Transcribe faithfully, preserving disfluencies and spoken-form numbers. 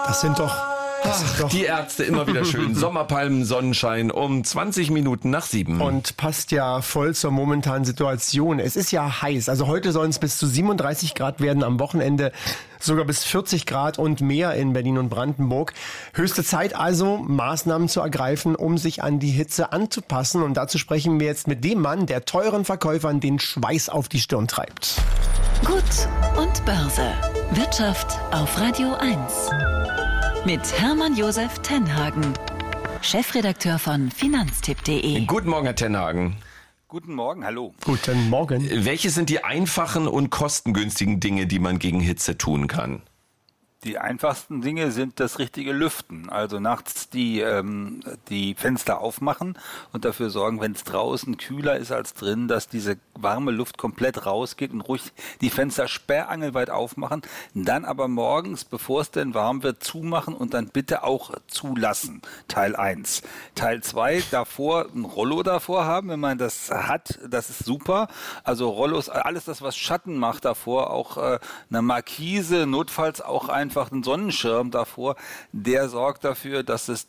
Das sind doch... Das Ach, ist doch die Ärzte immer wieder schön. Sommerpalmen, Sonnenschein um zwanzig Minuten nach sieben. und passt ja voll zur momentanen Situation. Es ist ja heiß. Also heute sollen es bis zu siebenunddreißig Grad werden, am Wochenende sogar bis vierzig Grad und mehr in Berlin und Brandenburg. Höchste Zeit also, Maßnahmen zu ergreifen, um sich an die Hitze anzupassen. Und dazu sprechen wir jetzt mit dem Mann, der teuren Verkäufern den Schweiß auf die Stirn treibt. Gut und Börse. Wirtschaft auf Radio eins. Mit Hermann Josef Tenhagen, Chefredakteur von finanztipp punkt de. Guten Morgen, Herr Tenhagen. Guten Morgen, hallo. Guten Morgen. Welche sind die einfachen und kostengünstigen Dinge, die man gegen Hitze tun kann? Die einfachsten Dinge sind das richtige Lüften. Also nachts die, ähm, die Fenster aufmachen und dafür sorgen, wenn es draußen kühler ist als drin, dass diese warme Luft komplett rausgeht und ruhig die Fenster sperrangelweit aufmachen. Dann aber morgens, bevor es denn warm wird, zumachen und dann bitte auch zulassen. Teil eins. Teil zwei, davor ein Rollo davor haben, wenn man das hat, das ist super. Also Rollos, alles das, was Schatten macht davor, auch äh, eine Markise, notfalls auch ein einfach einen Sonnenschirm davor, der sorgt dafür, dass es